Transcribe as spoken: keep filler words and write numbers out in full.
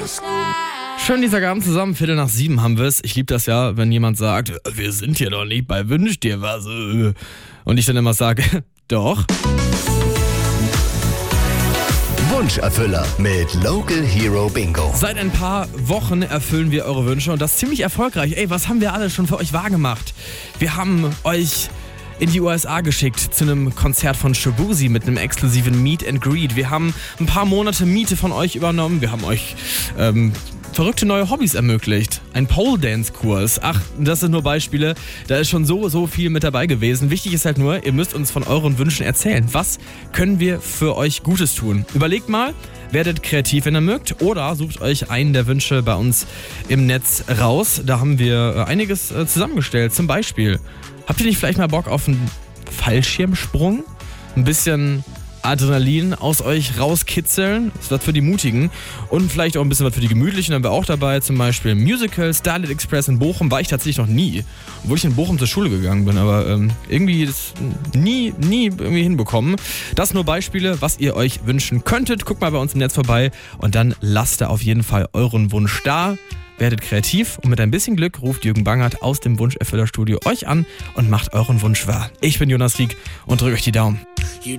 Schön Dienstagabend zusammen, Viertel nach sieben haben wir es. Ich liebe das ja, wenn jemand sagt, wir sind hier doch nicht bei Wünsch dir was. Und ich dann immer sage, doch. Wunscherfüller mit Local Hero Bingo. Seit ein paar Wochen erfüllen wir eure Wünsche und das ziemlich erfolgreich. Ey, was haben wir alle schon für euch wahrgemacht? Wir haben euch in die U S A geschickt zu einem Konzert von Shaboozey mit einem exklusiven Meet and Greet. Wir haben ein paar Monate Miete von euch übernommen. Wir haben euch ähm, verrückte neue Hobbys ermöglicht. Ein Pole-Dance-Kurs. Ach, das sind nur Beispiele. Da ist schon so, so viel mit dabei gewesen. Wichtig ist halt nur, ihr müsst uns von euren Wünschen erzählen. Was können wir für euch Gutes tun? Überlegt mal, werdet kreativ, wenn ihr mögt, oder sucht euch einen der Wünsche bei uns im Netz raus. Da haben wir einiges zusammengestellt. Zum Beispiel, habt ihr nicht vielleicht mal Bock auf einen Fallschirmsprung? Ein bisschen Adrenalin aus euch rauskitzeln. Das wird für die Mutigen. Und vielleicht auch ein bisschen was für die Gemütlichen. Dann haben wir auch dabei zum Beispiel Musical, Starlight Express in Bochum. War ich tatsächlich noch nie. Obwohl ich in Bochum zur Schule gegangen bin. Aber ähm, irgendwie das nie, nie irgendwie hinbekommen. Das nur Beispiele, was ihr euch wünschen könntet. Guckt mal bei uns im Netz vorbei. Und dann lasst da auf jeden Fall euren Wunsch da. Werdet kreativ und mit ein bisschen Glück ruft Jürgen Bangert aus dem Wunscherfüllerstudio euch an und macht euren Wunsch wahr. Ich bin Jonas Rieck und drücke euch die Daumen.